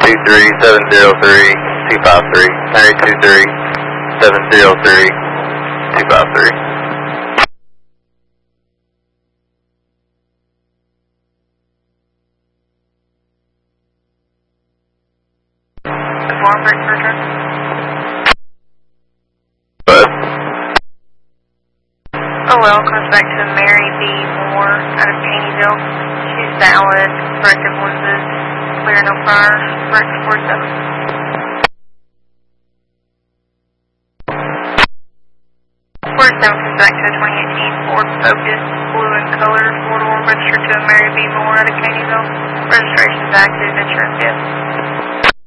923-703-253. 923-703-253. Oh well, comes back to Mary B. Moore out of Caneyville. She's valid, corrective lenses, clear, no prior, correct 47. 47 comes back to a 2018 Ford Focus, blue in color, four-door, registered to a Mary B. Moore out of Caneyville. Registration's active, insurance yes.